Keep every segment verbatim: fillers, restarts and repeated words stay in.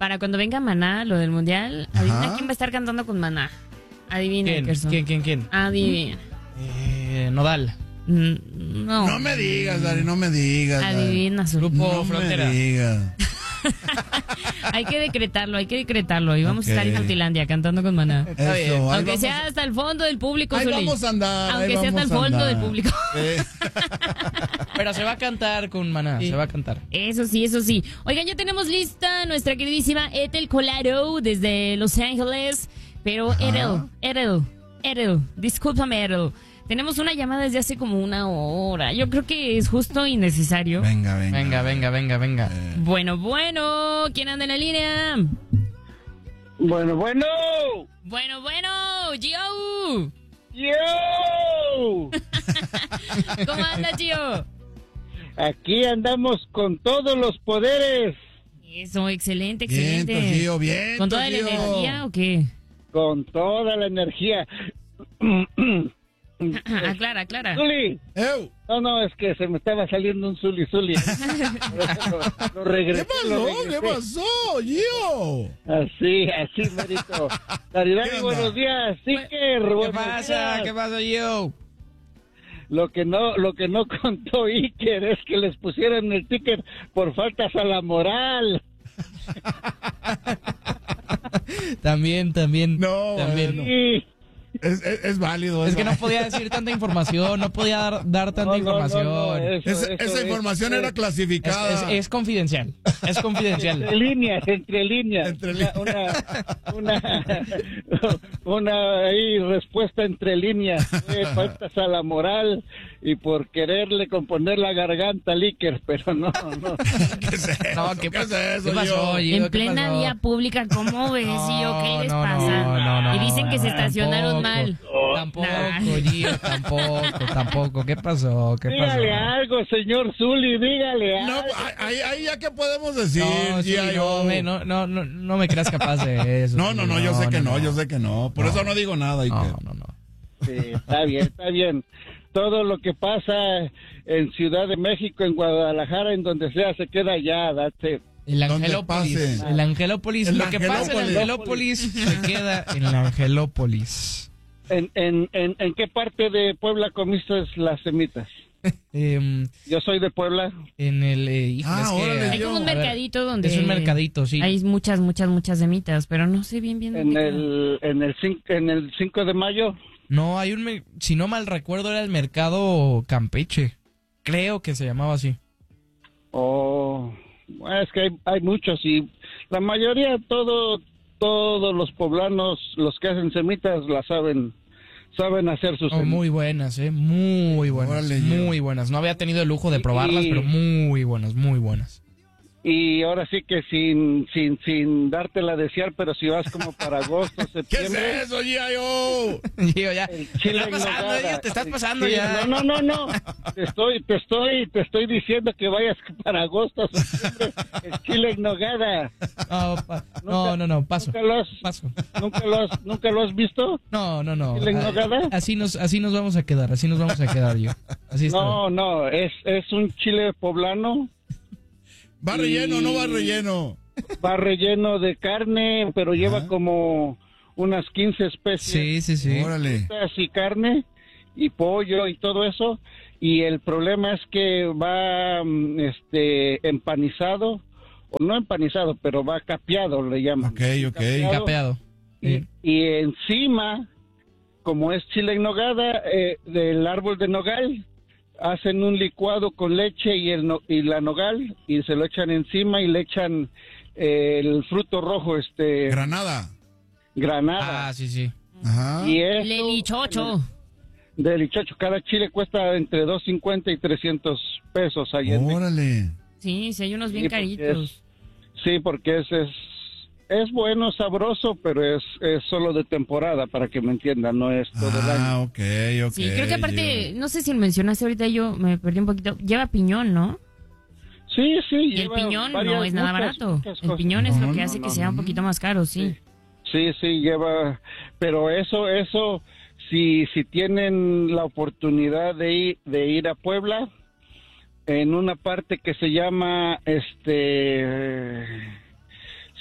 Para cuando venga Maná, lo del mundial, adivina Ajá. quién va a estar cantando con Maná. Adivina, ¿Quién? Gerson. ¿Quién, quién, quién? Adivina. Eh, Nodal. Mm, No. No me digas, Dari, no me digas. Dari. Adivina, su Grupo No Frontera. me digas. Hay que decretarlo, hay que decretarlo. Y vamos Ok. a estar en Altilandia cantando con Maná. Está bien. Eso, ahí Aunque vamos- sea hasta el fondo del público, Ahí Zuli. vamos a andar. ahí Aunque sea hasta el vamos a fondo andar. del público. Eh, Pero se va a cantar con Maná, Sí. se va a cantar. Eso sí, eso sí. Oigan, ya tenemos lista nuestra queridísima Ethel Colaro desde Los Ángeles. Pero Ajá. Ethel, Ethel, Ethel, discúlpame, Ethel. Tenemos una llamada desde hace como una hora. Yo creo que es justo y necesario. venga, venga. Venga, venga, venga, venga. Eh, Bueno, bueno, ¿quién anda en la línea? Bueno, bueno. Bueno, bueno, Gio. Yo. ¿Cómo anda, Gio? Aquí andamos con todos los poderes, Eso, excelente, Bien, excelente. Gio, bien. ¿Con toda la Gio. energía o qué? con toda la energía. Aclara, aclara. Zuli. Ew, No, no, es que se me estaba saliendo un Zuli Zuli. Por eso lo, lo ¿Qué regresé, lo pasó? ¿Qué regresé. pasó, Gio? Así, así, Marito. Caridad, ¿Qué onda? buenos días. Siker, ¿Qué buenos pasa? días. ¿Qué pasa, yo? Lo que no, lo que no contó Iker es que les pusieron el ticket por faltas a la moral. También, también. No, también. bueno. Sí. Es, es, es válido. Es que no podía decir tanta información, no podía dar, dar tanta No, no, información. no, no, eso, Esa, eso esa es- información es- era Es, clasificada. es- es confidencial, es confidencial. Entre líneas, entre líneas. Entre una, una, una, una ahí respuesta entre líneas. Fue faltas a la moral y por quererle componer la garganta al Iker, pero no, no. ¿Qué es eso? No, ¿qué, ¿Qué es pa- eso, ¿qué pasó, Gio? Gio? En ¿Qué plena pasó? vía pública, ¿cómo ves, Gio? ¿Qué les no, pasa? no, no, no, y dicen que se tampoco, estacionaron mal. Tampoco, Nah. Gio, tampoco, tampoco. ¿Qué pasó? ¿Qué Dígale pasó? algo, señor Zuli, dígale No, algo. ahí, ahí ya que podemos decir, No, sí, Gio. no, me, no, no, no, no me creas capaz de eso. No, no, no, yo sé que no, yo sé que no. Por No. eso no digo nada, No, Iker. no, no. Sí, está bien, está bien. Todo lo que pasa en Ciudad de México, en Guadalajara, en donde sea, se queda allá, date. El Donde Angelópolis. pase. El Angelópolis. El Lo que pasa en Angelópolis. Angelópolis se queda en el Angelópolis. ¿En, en, en, ¿En qué parte de Puebla comiste las semitas? Em, Yo soy de Puebla. en el. Eh, híjole, Ah, es que- órale, Hay como un a ver, mercadito donde... Es un mercadito, sí. Hay muchas, muchas, muchas semitas, pero no sé bien, bien. En dónde el, en el, cin- en el cinco de mayo. No, hay un. mer- Si no mal recuerdo, era el mercado Campeche. Creo que se llamaba así. Oh, bueno, es que hay, hay muchos y la mayoría, todo, todos los poblanos, los que hacen semitas, la saben, saben hacer sus Oh, semitas. muy buenas, eh. Muy buenas. Órale, yo. muy buenas. No había tenido el lujo de probarlas, Y- pero muy buenas, muy buenas. Y ahora sí que sin, sin, sin dártela a desear, pero si vas como para agosto, ¿Qué es septiembre. eso, Gio? Digo, ya. el Te chile estás en pasando, nogada. eh, te estás pasando Sí, ya. No, no, no, no. Te estoy, te estoy, te estoy diciendo que vayas para agosto, septiembre, el chile en nogada. No, pa- no, no, no, paso. ¿Nunca lo has, Paso. nunca lo has, nunca lo has visto? No, no, no. ¿Chile en Ah, nogada? Así nos, así nos vamos a quedar, así nos vamos a quedar yo. Así está. No, no, es, es un chile poblano. ¿Va relleno o no va relleno? Va relleno de carne, pero lleva Ajá. como unas quince especies. Sí, sí, sí. Órale. Y carne y pollo y todo eso. Y el problema es que va mm, este empanizado, o no empanizado, pero va capeado, le llaman. Ok, ok. Capeado. Y, Sí. y encima, como es chile en nogada, eh, del árbol de nogal, hacen un licuado con leche y el no- y la nogal y se lo echan encima y le echan eh, el fruto rojo, este Granada. granada. Ah, sí, sí. Ajá. Y eso, Lelichocho. del Ichacho, cada chile cuesta entre doscientos cincuenta y trescientos pesos allá en México. Órale. Sí, sí, hay unos bien Sí, porque caritos. es- Sí, porque es, es, es bueno, sabroso, pero es, es solo de temporada, para que me entiendan, no es todo el año. Ah, ok, ok. Sí, creo que aparte, Gio. no sé si lo mencionaste ahorita, yo me perdí un poquito. Lleva piñón, ¿no? Sí, sí. Y el lleva piñón no varias- es nada muchas- barato. muchas El cosas. piñón es lo No, que no, hace que no, sea un no. poquito más caro, sí. Sí, sí, lleva, pero eso, eso, si, si tienen la oportunidad de ir, de ir a Puebla, en una parte que se llama, este,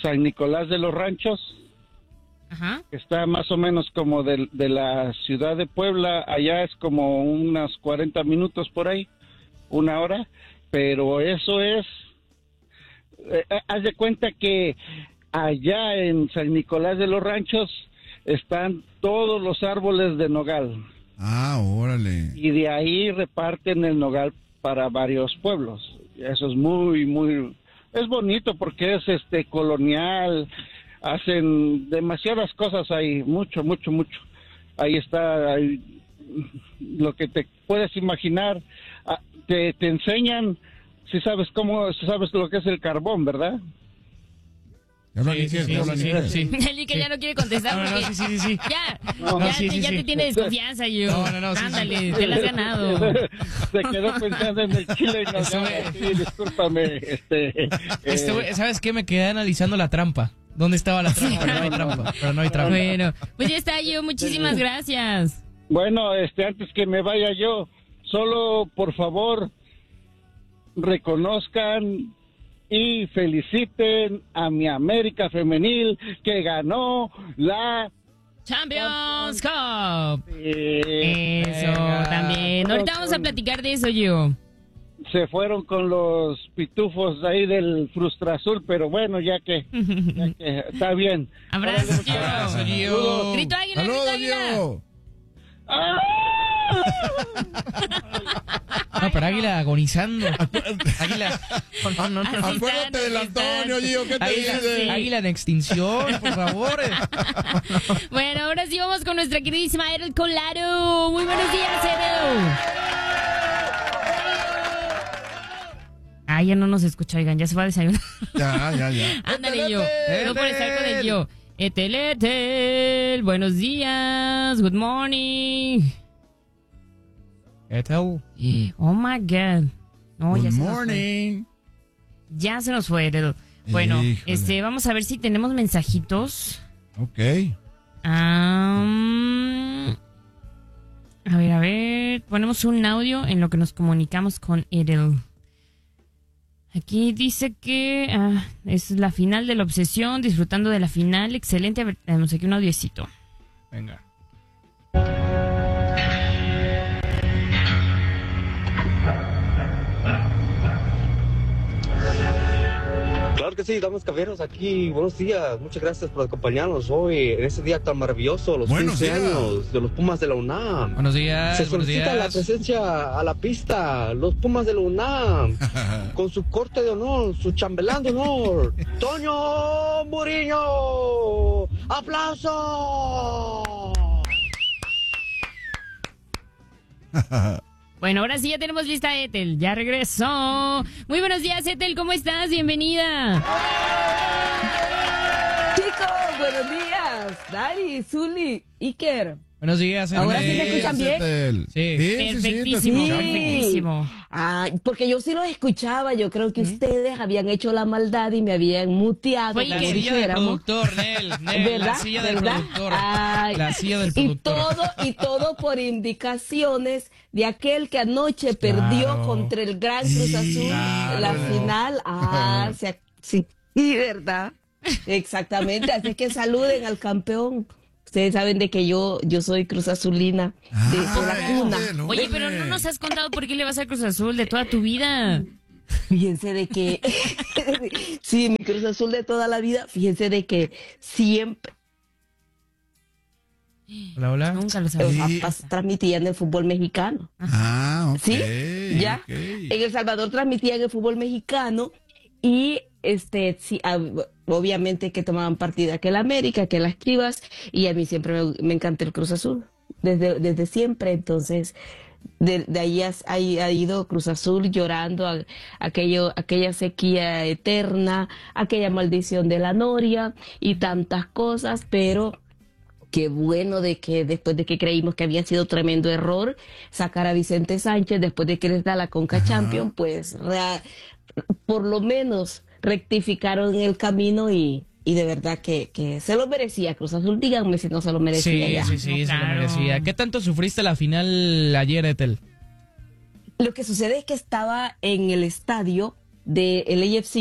San Nicolás de los Ranchos, Ajá. que está más o menos como de, de la ciudad de Puebla, allá es como unos cuarenta minutos por ahí, una hora, pero eso es, eh, haz de cuenta que allá en San Nicolás de los Ranchos están todos los árboles de nogal. Ah, órale. Y de ahí reparten el nogal para varios pueblos. Eso es muy, muy, es bonito porque es este colonial, hacen demasiadas cosas ahí, mucho, mucho, mucho. Ahí está ahí, lo que te puedes imaginar. Ah, te, te enseñan, si sabes cómo, si sabes lo que es el carbón, ¿verdad? Ya no Sí, sí, sí, sí, sí, sí. El que ya no quiere contestar No, no, porque sí, sí, sí, sí. ya, No, ya, sí, te, sí, ya sí. te tiene desconfianza, yo. No, no, no, sí, Ándale, sí. te la has ganado. Se quedó pensando en el chile y no, Estuve- sí, discúlpame, este... Estuve- eh, ¿Sabes qué? Me quedé analizando la trampa. ¿Dónde estaba la trampa? Pero no hay trampa. Pero no hay trampa. Bueno, pues ya está, yo. Muchísimas gracias. Bueno, este, antes que me vaya yo, solo por favor reconozcan y feliciten a mi América Femenil que ganó la... Champions Cup. eh, Eso, Venga. también. Ahorita vamos a platicar de eso, yo. se fueron con los pitufos ahí del Frustra Azul, pero bueno, ya que, ya que está bien. Abrazo, Abrazo, yo. Gio. Grito águila, grito ¡Saludos, águila. Gio! ¡Ah! No, pero Águila agonizando. Águila. No, no, no. Así Acuérdate están, del así Antonio, están. Gio, ¿qué te Águila, dice? Águila en extinción, por favor. Bueno, ahora sí vamos con nuestra queridísima Erel Colaro. Muy buenos días, Erel. Ah, ya no nos escucha, oigan, ya se va a desayunar. Ya, ya, ya. Ándale, yo. Etel, No por estar con el Etel. yo. Etel, Etel, buenos días, good morning. ¿Qué tal? Oh my God. No, ya Good se nos fue. morning. Ya se nos fue, Erel. Bueno, Híjole. este, vamos a ver si tenemos mensajitos. Ok. Am, a ver, a ver. Ponemos un audio en lo que nos comunicamos con Erel. Aquí dice que ah, es la final de la obsesión, disfrutando de la final. Excelente. A ver, tenemos aquí un audiecito. Venga. Claro que sí, damas caballeros, aquí, buenos días, muchas gracias por acompañarnos hoy en este día tan maravilloso, los Buenos quince días. años de los Pumas de la UNAM. Buenos días, Se buenos solicita la días. presencia a la pista, los Pumas de la UNAM, con su corte de honor, su chambelán de honor, Toño Muriño. ¡Aplausos! Bueno, ahora sí ya tenemos lista a Etel. Ya regresó. Muy buenos días, Etel. ¿Cómo estás? Bienvenida. Chicos, buenos días. Dari, Zuli, Iker. Buenos días, Ahora sí Etel. me escuchan bien. Etel. Sí. Sí, sí, sí, te Perfectísimo, escuchamos. perfectísimo. Ah, porque yo sí los escuchaba. Yo creo que ustedes habían hecho la maldad y me habían muteado. Fue La como Iker. silla del dijéramos. productor, Nel, Nel, ¿Verdad? la silla del ¿Verdad? productor. Ay, La silla del y productor. todo, y todo por indicaciones de aquel que anoche perdió Claro. contra el Gran Cruz Azul Claro. la final. Ah, se- sí, sí, ¿verdad? Exactamente. Así que saluden al campeón. Ustedes saben de que yo, yo soy Cruz Azulina de, de la Ay, cuna. Etel, Oye, pero no nos has contado por qué le vas a Cruz Azul de toda tu vida. Fíjense de que, sí, mi Cruz Azul de toda la vida, fíjense de que siempre Hola, hola. Nunca lo los sabía. Sí. papás transmitían el fútbol mexicano. Ah, ok. ¿Sí? ¿Ya? ok. En El Salvador transmitían el fútbol mexicano y este sí, ah, obviamente que tomaban partida que el América, que las Chivas, y a mí siempre me, me encanta el Cruz Azul, desde, desde siempre. Entonces, de, de ahí has- ha, ha ido Cruz Azul llorando a, aquello, aquella sequía eterna, aquella maldición de la Noria y tantas cosas, pero qué bueno de que después de que creímos que había sido tremendo error sacar a Vicente Sánchez después de que les da la Conca Champions, pues rea- por lo menos rectificaron el camino y, y de verdad que, que se lo merecía Cruz Azul. Díganme si no se lo merecía Sí, ya. sí, sí, No, se lo claro. merecía. ¿Qué tanto sufriste la final ayer, Etel? Lo que sucede es que estaba en el estadio del L A F C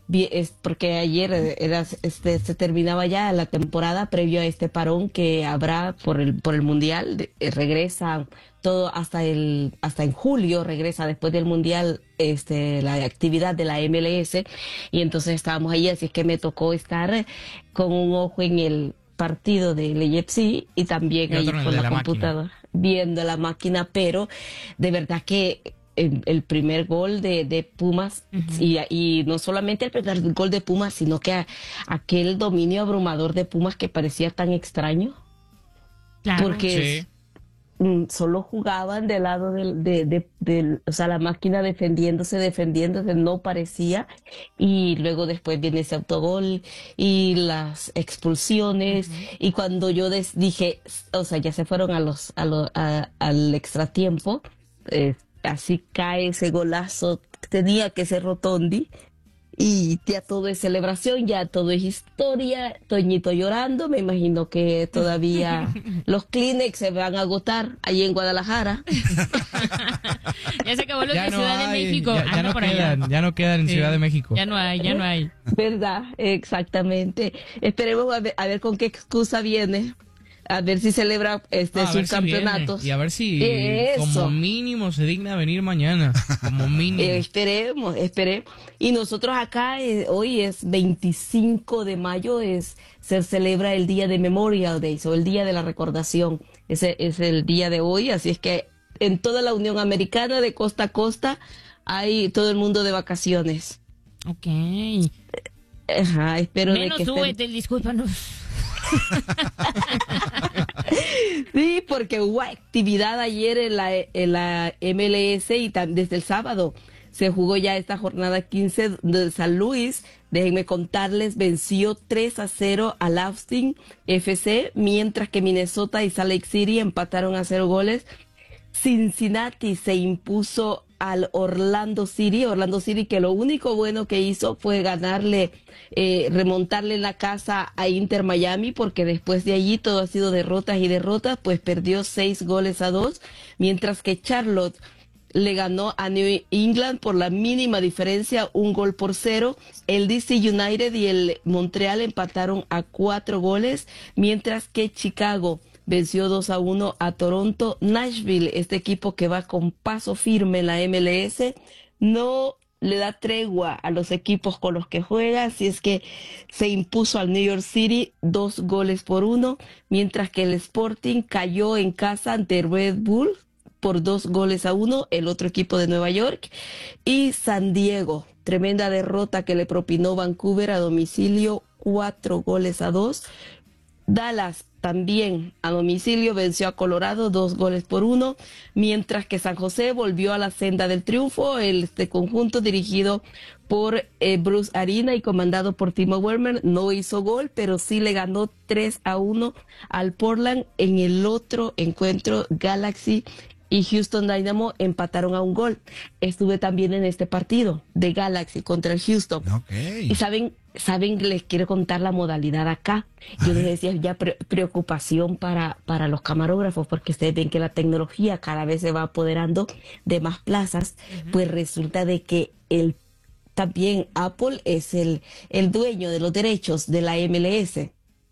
vi- es porque ayer eh, era, este, se terminaba ya la temporada previo a este parón que habrá por el, por el Mundial. De- eh, regresa todo hasta el, hasta en julio, regresa después del Mundial, este, la actividad de la M L S, y entonces estábamos ahí, así es que me tocó estar con un ojo en el partido del A F C y también Y ahí otro en el con de la, la máquina. computadora viendo la máquina, pero de verdad que el, el primer gol de, de Pumas, Ujú. y, y no solamente el primer gol de Pumas, sino que a- aquel dominio abrumador de Pumas que parecía tan extraño, Claro. porque Sí. mm, solo jugaban del lado del, de, de- del- o sea, la máquina defendiéndose, defendiéndose, no parecía, y luego después viene ese autogol y las expulsiones, y cuando yo des- dije, o sea, ya se fueron a los, a lo- a- al extratiempo, eh, así cae ese golazo, tenía que ser Rotondi, y ya todo es celebración, ya todo es historia. Toñito llorando, me imagino que todavía los Kleenex se van a agotar ahí en Guadalajara. Ya se acabó los Ya de no Ciudad hay, de México. ya, ya Anda no por allá. quedan, ya no quedan en Sí. Ciudad de México. Ya no hay, ya no hay. ¿Verdad? Exactamente. Esperemos a ver, a ver con qué excusa viene. A ver si celebra este Ah, a ver sus si viene. campeonatos. Y a ver si Eso. como mínimo se digna a venir mañana. Como mínimo. Eh, esperemos, esperemos. Y nosotros acá, eh, hoy es veinticinco de mayo, es, se celebra el día de Memorial Day, o el día de la recordación. Ese es el día de hoy, así es que en toda la Unión Americana, de costa a costa, hay todo el mundo de vacaciones. Ok. Ajá, espero de Menos que tú, estén- Ethel, discúlpanos. Sí, porque hubo actividad ayer en la, en la M L S y tam- desde el sábado se jugó ya esta jornada quince de San Luis. Déjenme contarles, venció tres a cero al Austin F C, mientras que Minnesota y Salt Lake City empataron a cero goles. Cincinnati se impuso al Orlando City, Orlando City que lo único bueno que hizo fue ganarle, eh, remontarle la casa a Inter Miami, porque después de allí todo ha sido derrotas y derrotas, pues perdió seis goles a dos, mientras que Charlotte le ganó a New England por la mínima diferencia, un gol por cero. El D C United y el Montreal empataron a cuatro goles, mientras que Chicago venció dos a uno a Toronto. Nashville, este equipo que va con paso firme en la M L S, no le da tregua a los equipos con los que juega, así es que se impuso al New York City dos goles por uno, mientras que el Sporting cayó en casa ante Red Bull por dos goles a uno, el otro equipo de Nueva York. Y San Diego, tremenda derrota que le propinó Vancouver a domicilio, cuatro goles a dos. Dallas también a domicilio venció a Colorado dos goles por uno, mientras que San José volvió a la senda del triunfo. El este conjunto dirigido por eh, Bruce Arena y comandado por Timo Werner no hizo gol, pero sí le ganó tres a uno al Portland. En el otro encuentro, Galaxy y Houston Dynamo empataron a un gol. Estuve también en este partido de Galaxy contra el Houston. Ok. Y saben, saben, les quiero contar la modalidad acá. Yo les decía ya pre- preocupación para, para los camarógrafos, porque ustedes ven que la tecnología cada vez se va apoderando de más plazas. Pues resulta de que el también Apple es el, el dueño de los derechos de la M L S.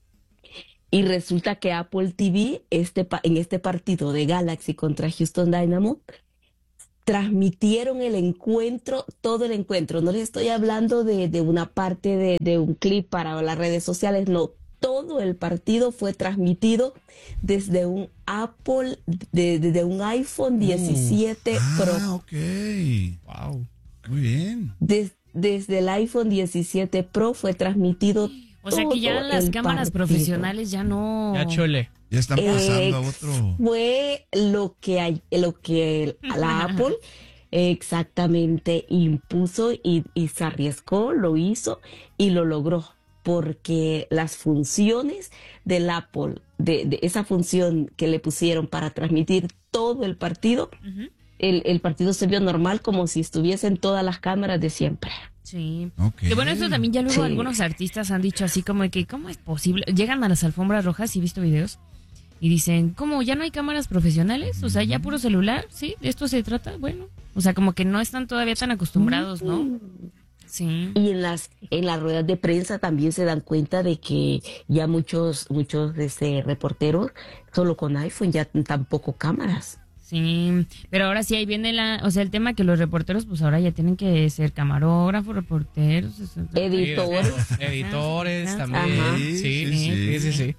Y resulta que Apple T V, este, pa- en este partido de Galaxy contra Houston Dynamo, transmitieron el encuentro, todo el encuentro. No les estoy hablando de, de una parte de, de un clip para las redes sociales, no. Todo el partido fue transmitido desde un Apple, de- desde un iPhone diecisiete Pro. Ah, ok. Wow. Muy bien. Des- desde el iPhone diecisiete Pro fue transmitido. O sea que ya todo las el cámaras partido. profesionales ya no... Ya chole. Ya están pasando a Ex- otro. Fue lo que hay, lo que la Apple exactamente impuso y, y se arriesgó, lo hizo y lo logró, porque las funciones del Apple, de, de esa función que le pusieron para transmitir todo el partido, Ujú. el, el partido se vio normal, como si estuviesen todas las cámaras de siempre. Sí. Ok. Que bueno, esto también ya luego Sí. algunos artistas han dicho así como de que, ¿cómo es posible? Llegan a las alfombras rojas y he visto videos y dicen, ¿cómo? ¿Ya no hay cámaras profesionales? O sea, ¿ya puro celular? ¿Sí? ¿De esto se trata? Bueno, o sea, como que no están todavía tan acostumbrados, ¿no? Sí. Y en las en las ruedas de prensa también se dan cuenta de que ya muchos muchos este, reporteros solo con iPhone, ya tampoco cámaras. Sí, pero ahora sí ahí viene la, o sea, el tema que los reporteros pues ahora ya tienen que ser camarógrafos, reporteros, o sea, Editores. Editores Ajá. también. Ajá. Sí, Sí, sí, sí, sí, sí.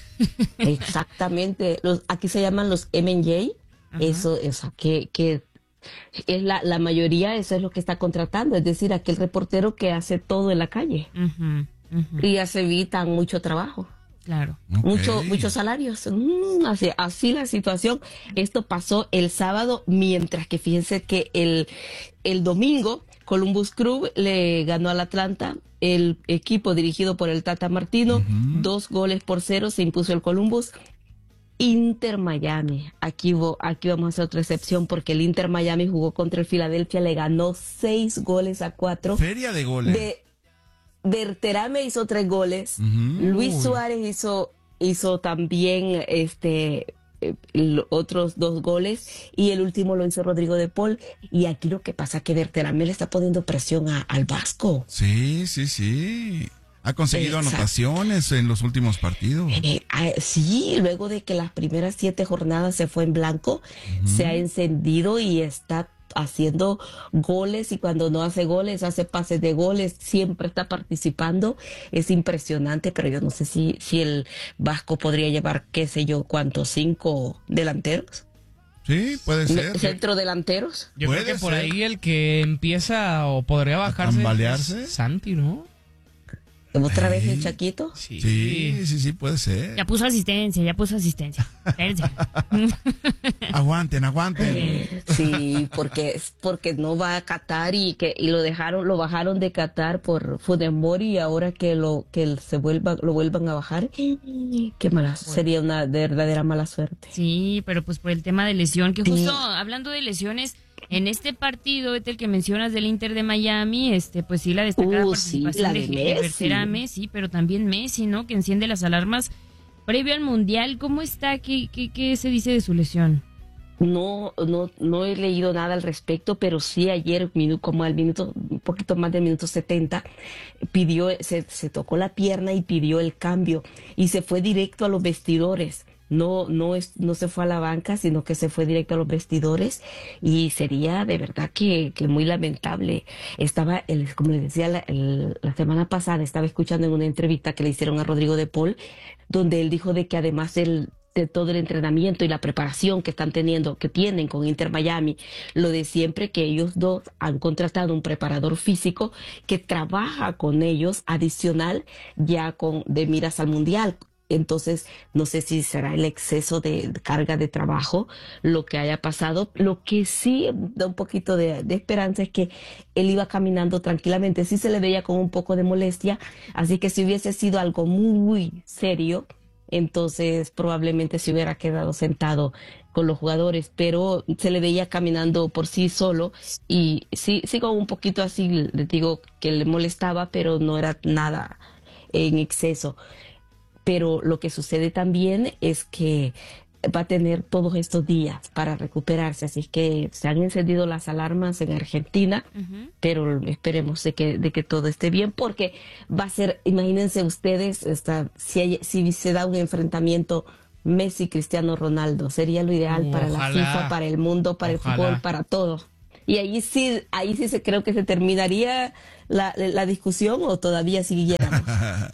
Exactamente. Los, aquí se llaman los M and J. Ajá. Eso, eso, que, que es la, la mayoría, eso es lo que está contratando. Es decir, aquel reportero que hace todo en la calle. Ujú, ujú, Y ya se evitan mucho trabajo. claro. Ok. Mucho, muchos salarios. Mm, así, así la situación. Esto pasó el sábado, mientras que fíjense que el, el domingo Columbus Crew le ganó al Atlanta. El equipo dirigido por el Tata Martino, Ujú. dos goles por cero se impuso el Columbus. Inter Miami, aquí, vo- aquí vamos a hacer otra excepción porque el Inter Miami jugó contra el Philadelphia, le ganó seis goles a cuatro. Feria de goles. De, Berterame hizo tres goles. Ujú. Luis Suárez hizo, hizo también este eh, lo- otros dos goles y el último lo hizo Rodrigo de Paul. Y aquí lo que pasa es que Berterame le está poniendo presión a- al Vasco. Sí, sí, sí. Ha conseguido Exacto. anotaciones en los últimos partidos. Eh, ah, sí, luego de que las primeras siete jornadas se fue en blanco, se ha encendido y está haciendo goles, y cuando no hace goles, hace pases de goles, siempre está participando. Es impresionante, pero yo no sé si, si el Vasco podría llevar, qué sé yo, cuántos, cinco delanteros, Sí, puede ser. centro delanteros. Yo creo Puede que por ser. ahí el que empieza o podría bajarse tambalearse? es Santi, ¿no? Otra vez Ey. el Chaquito. Sí. Sí, sí, sí, puede ser. Ya puso asistencia, ya puso asistencia. Espérense. Aguanten, aguanten. Sí, porque porque no va a Qatar y que y lo dejaron, lo bajaron de Qatar por Fudemori, y ahora que lo que se vuelva lo vuelvan a bajar, qué mala, sería una verdadera mala suerte. Sí, pero pues por el tema de lesión, que Sí. justo hablando de lesiones, en este partido, este el que mencionas del Inter de Miami, este pues sí la destacada Uh, sí, participación la de, de de Messi. Berterame, sí, pero también Messi, ¿no? Que enciende las alarmas previo al Mundial. ¿Cómo está? ¿Qué, qué, qué se dice de su lesión? No, no, no he leído nada al respecto, pero sí ayer, minu- como al minuto, un poquito más del minuto setenta, pidió, se, se tocó la pierna y pidió el cambio y se fue directo a los vestidores. No, no es, no se fue a la banca, sino que se fue directo a los vestidores, y sería de verdad que, que muy lamentable. Estaba, el, como les decía la, el- la semana pasada, estaba escuchando en una entrevista que le hicieron a Rodrigo de Paul, donde él dijo de que además del de todo el entrenamiento y la preparación que están teniendo, que tienen con Inter Miami, lo de siempre, que ellos dos han contratado un preparador físico que trabaja con ellos adicional ya con de miras al Mundial. Entonces, no sé si será el exceso de carga de trabajo lo que haya pasado. Lo que sí da un poquito de, de esperanza es que él iba caminando tranquilamente. Sí se le veía con un poco de molestia, así que si hubiese sido algo muy serio, entonces probablemente se hubiera quedado sentado con los jugadores, pero se le veía caminando por sí solo, y sí, sí con un poquito así, les digo que le molestaba, pero no era nada en exceso. Pero lo que sucede también es que va a tener todos estos días para recuperarse, así que se han encendido las alarmas en Argentina, Ujú. pero esperemos de que, de que todo esté bien, porque va a ser, imagínense ustedes, esta, si, hay- si se da un enfrentamiento Messi, Cristiano Ronaldo, sería lo ideal para la Ojalá. FIFA, para el mundo, para Ojalá. el fútbol, para todo. Y ahí sí, ahí sí se creo que se terminaría la, la discusión, o todavía siguiéramos.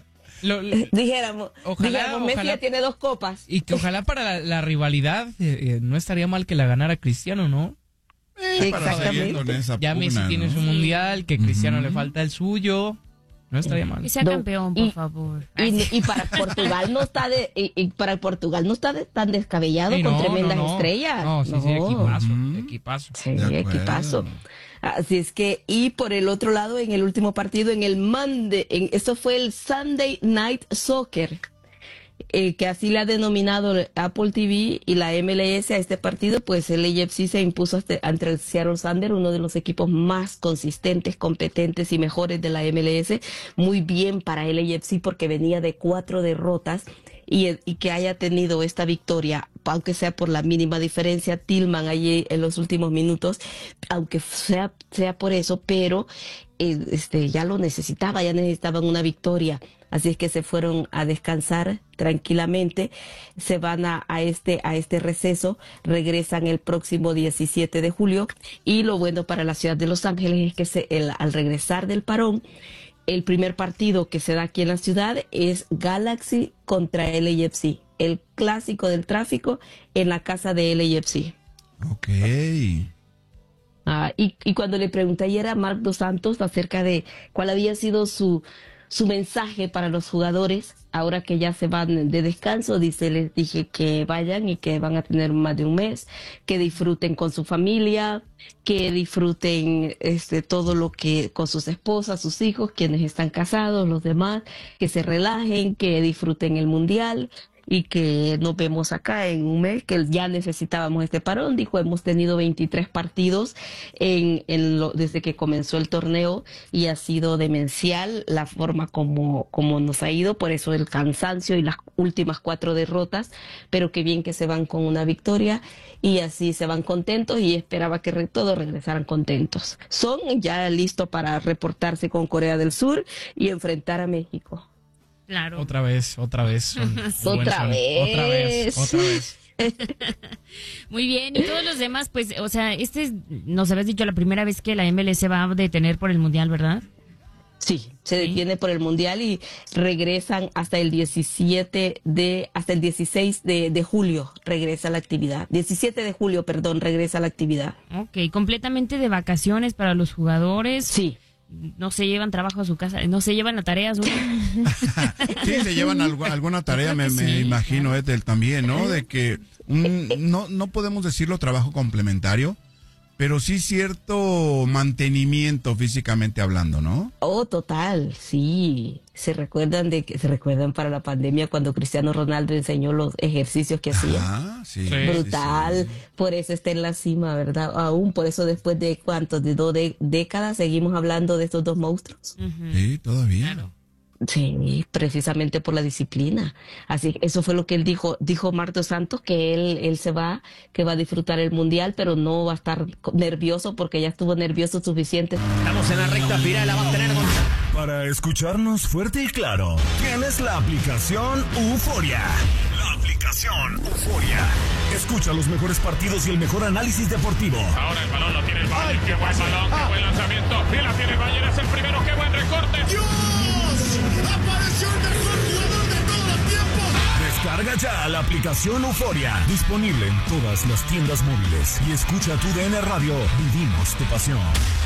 Lo- lo- Dijéramos, Ojalá, dijéramos, Messi ojalá. ya tiene dos copas. y que ojalá para la, la rivalidad eh, eh, no estaría mal que la ganara Cristiano, ¿no? Eh, para Exactamente. seguir con esa Ya Messi pugna, tiene ¿no? su mundial, que Cristiano Ujú. le falta el suyo. No estaría mal. Que sea No, campeón, por y- favor. Y, y para Portugal no está de, y, y para Portugal no está de- tan descabellado Sí, con no, tremendas no, no. estrellas. No, sí, sí, equipazo, Ujú. equipazo. Sí, De acuerdo. equipazo. Así es que, y por el otro lado, en el último partido, en el Monday, en, esto fue el Sunday Night Soccer, eh, que así le ha denominado Apple T V y la M L S a este partido, pues el A F C se impuso ante, ante el Seattle Sounders, uno de los equipos más consistentes, competentes y mejores de la M L S. Muy bien para el A F C porque venía de cuatro derrotas, y, y que haya tenido esta victoria aunque sea por la mínima diferencia. Tillman allí en los últimos minutos, aunque sea, sea por eso, pero eh, este, ya lo necesitaba, ya necesitaban una victoria. Así es que se fueron a descansar tranquilamente, se van a, a este a este receso, regresan el próximo diecisiete de julio, y lo bueno para la ciudad de Los Ángeles es que se, el, al regresar del parón, el primer partido que se da aquí en la ciudad es Galaxy contra L A F C, el clásico del tráfico en la casa de L A F C. Ok. Ah, y, y cuando le pregunté ayer a Marc Dos Santos acerca de cuál había sido su, su mensaje para los jugadores, ahora que ya se van de descanso, dice, les dije que vayan y que van a tener más de un mes, que disfruten con su familia, que disfruten este todo lo que con sus esposas, sus hijos, quienes están casados, los demás, que se relajen, que disfruten el mundial y que nos vemos acá en un mes, que ya necesitábamos este parón. Dijo, hemos tenido veintitrés partidos en, en lo, desde que comenzó el torneo y ha sido demencial la forma como, como nos ha ido, por eso el cansancio y las últimas cuatro derrotas, pero qué bien que se van con una victoria y así se van contentos, y esperaba que re, todos regresaran contentos. Son ya listos para reportarse con Corea del Sur y enfrentar a México. Claro. Otra vez, otra vez. Son, sí. Otra son, vez. Otra vez, otra vez. Muy bien, y todos los demás, pues, o sea, este es, nos habías dicho la primera vez que la M L S va a detener por el Mundial, ¿verdad? Sí, se detiene por el Mundial y regresan hasta el diecisiete de, hasta el dieciséis de, de julio regresa la actividad. diecisiete de julio, perdón, regresa la actividad. Ok, completamente de vacaciones para los jugadores. Sí. No se llevan trabajo a su casa, no se llevan a tareas. Sí, se llevan algo, alguna tarea, me, me sí, imagino, claro. Ethel, también, ¿no? De que un, no, no podemos decirlo trabajo complementario, pero sí cierto mantenimiento físicamente hablando, ¿no? Oh, total, sí. Se recuerdan de que se recuerdan para la pandemia cuando Cristiano Ronaldo enseñó los ejercicios que hacía. Ah, sí. Sí. Brutal, sí, sí. Por eso está en la cima, ¿verdad? Aún por eso después de cuántos, de dos de, décadas seguimos hablando de estos dos monstruos. Uh-huh. Sí, todavía. Claro. Sí, precisamente por la disciplina. Así que eso fue lo que él dijo. Dijo Marc Dos Santos que él, él se va, que va a disfrutar el mundial, pero no va a estar nervioso porque ya estuvo nervioso suficiente. Estamos en la recta final, la va a tener Gonzalo. Para escucharnos fuerte y claro, tienes la aplicación Euforia. La aplicación Euforia. Escucha los mejores partidos y el mejor análisis deportivo. Ahora el balón lo tiene el Bayern. Qué buen balón, qué buen lanzamiento. Y la tiene el Bayern, es el primero. Qué buen recorte. ¡Dios! ¡Apareció el mejor jugador de todos los tiempos! Descarga ya la aplicación Euforia. Disponible en todas las tiendas móviles. Y escucha tu D N Radio. Vivimos tu pasión.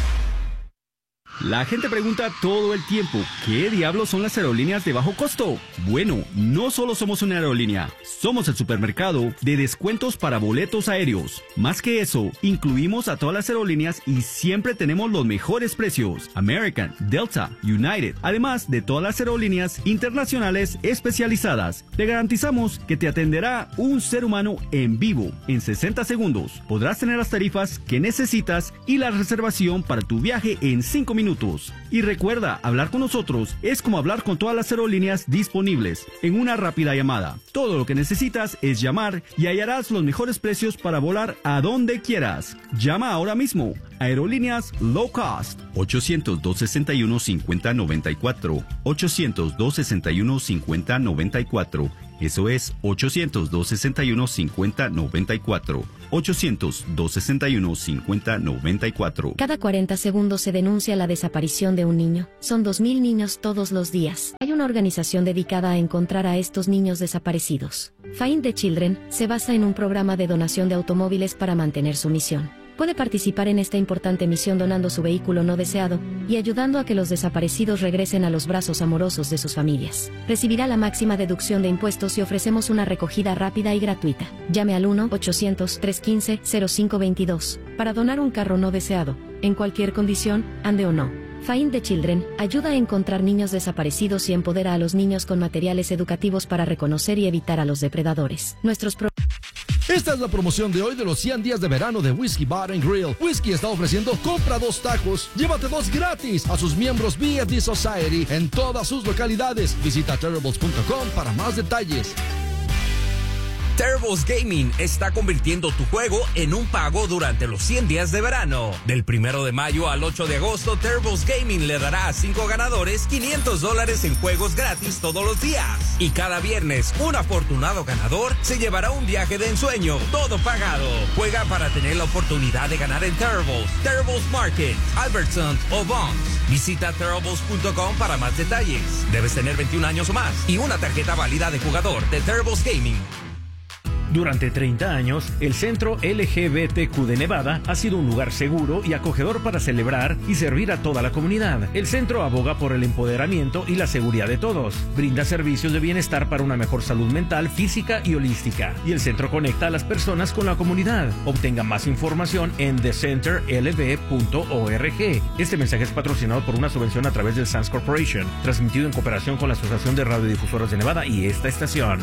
La gente pregunta todo el tiempo, ¿qué diablos son las aerolíneas de bajo costo? Bueno, no solo somos una aerolínea, somos el supermercado de descuentos para boletos aéreos. Más que eso, incluimos a todas las aerolíneas y siempre tenemos los mejores precios. American, Delta, United, además de todas las aerolíneas internacionales especializadas. Te garantizamos que te atenderá un ser humano en vivo en sesenta segundos. Podrás tener las tarifas que necesitas y la reservación para tu viaje en cinco minutos. Y recuerda, hablar con nosotros es como hablar con todas las aerolíneas disponibles en una rápida llamada. Todo lo que necesitas es llamar y hallarás los mejores precios para volar a donde quieras. Llama ahora mismo. Aerolíneas Low Cost. ochocientos, dos sesenta y uno, cincuenta noventa y cuatro. ochocientos, dos sesenta y uno, cincuenta noventa y cuatro. Eso es ochocientos, dos sesenta y uno, cincuenta noventa y cuatro. ochocientos, dos sesenta y uno, cincuenta noventa y cuatro. Cada cuarenta segundos se denuncia la desaparición de un niño. Son dos mil niños todos los días. Hay una organización dedicada a encontrar a estos niños desaparecidos. Find the Children se basa en un programa de donación de automóviles para mantener su misión. Puede participar en esta importante misión donando su vehículo no deseado y ayudando a que los desaparecidos regresen a los brazos amorosos de sus familias. Recibirá la máxima deducción de impuestos y ofrecemos una recogida rápida y gratuita. Llame al uno ochocientos, trescientos quince, cero cinco veintidós para donar un carro no deseado, en cualquier condición, ande o no. Find the Children ayuda a encontrar niños desaparecidos y empodera a los niños con materiales educativos para reconocer y evitar a los depredadores. Nuestros pro- Esta es la promoción de hoy de los cien días de verano de Whiskey Bar and Grill. Whiskey está ofreciendo compra dos tacos, llévate dos gratis a sus miembros B F D Society en todas sus localidades. Visita terribles punto com para más detalles. Terribles Gaming está convirtiendo tu juego en un pago durante los cien días de verano. Del primero de mayo al ocho de agosto, Terribles Gaming le dará a cinco ganadores quinientos dólares en juegos gratis todos los días. Y cada viernes, un afortunado ganador se llevará un viaje de ensueño, todo pagado. Juega para tener la oportunidad de ganar en Terribles, Terribles Market, Albertsons o Bonds. Visita terribles punto com para más detalles. Debes tener veintiún años o más y una tarjeta válida de jugador de Terribles Gaming. Durante treinta años, el Centro L G B T Q de Nevada ha sido un lugar seguro y acogedor para celebrar y servir a toda la comunidad. El centro aboga por el empoderamiento y la seguridad de todos. Brinda servicios de bienestar para una mejor salud mental, física y holística. Y el centro conecta a las personas con la comunidad. Obtenga más información en the center l b punto org. Este mensaje es patrocinado por una subvención a través del Sands Corporation, transmitido en cooperación con la Asociación de Radiodifusoras de Nevada y esta estación.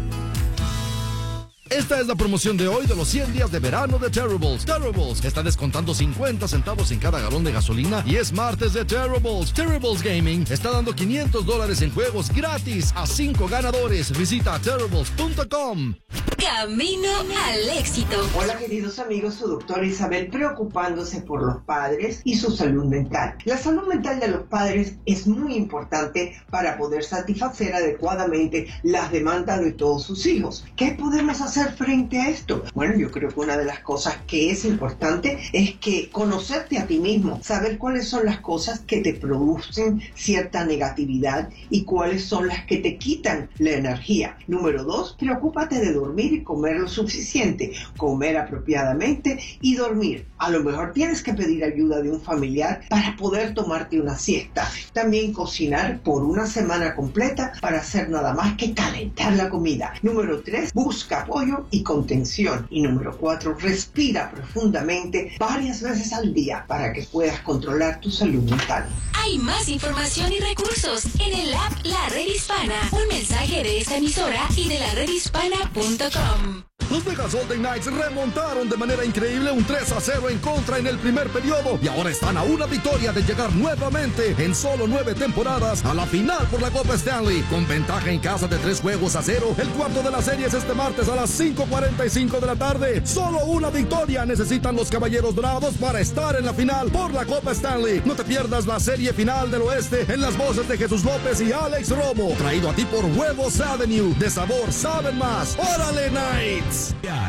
Esta es la promoción de hoy de los cien días de verano de Terribles. Terribles está descontando cincuenta centavos en cada galón de gasolina y es martes de Terribles. Terribles Gaming está dando quinientos dólares en juegos gratis a cinco ganadores. Visita terribles punto com. Camino al éxito. Hola queridos amigos, su doctora Isabel preocupándose por los padres y su salud mental. La salud mental de los padres es muy importante para poder satisfacer adecuadamente las demandas de todos sus hijos. ¿Qué podemos hacer frente a esto? Bueno, yo creo que una de las cosas que es importante es que conocerte a ti mismo, saber cuáles son las cosas que te producen cierta negatividad y cuáles son las que te quitan la energía. Número dos, preocúpate de dormir y comer lo suficiente, comer apropiadamente y dormir. A lo mejor tienes que pedir ayuda de un familiar para poder tomarte una siesta. También cocinar por una semana completa para hacer nada más que calentar la comida. Número tres, busca apoyo y contención. Y número cuatro, respira profundamente varias veces al día para que puedas controlar tu salud mental. Hay más información y recursos en el app La Red Hispana. Un mensaje de esta emisora y de la red hispana punto com. Los Vegas Golden Knights remontaron de manera increíble un tres a cero en contra en el primer periodo y ahora están a una victoria de llegar nuevamente en solo nueve temporadas a la final por la Copa Stanley. Con ventaja en casa de tres juegos a cero, el cuarto de la serie es este martes a las cinco cuarenta y cinco de la tarde. Solo una victoria necesitan los Caballeros Dorados para estar en la final por la Copa Stanley. No te pierdas la serie final del oeste en las voces de Jesús López y Alex Romo. Traído a ti por Huevos Avenue. De sabor saben más. ¡Órale, Knights!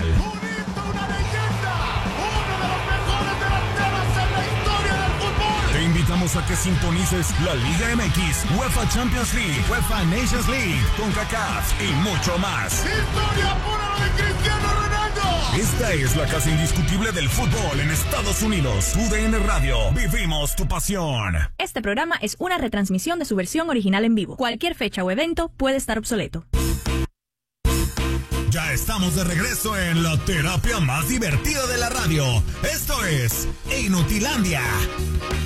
Te invitamos a que sintonices la Liga M X, UEFA Champions League, UEFA Nations League, CONCACAF y mucho más. ¡Historia pura de Cristiano Ronaldo! Esta es la casa indiscutible del fútbol en Estados Unidos. U D N Radio, vivimos tu pasión. Este programa es una retransmisión de su versión original en vivo. Cualquier fecha o evento puede estar obsoleto. Ya estamos de regreso en la terapia más divertida de la radio. Esto es Inutilandia.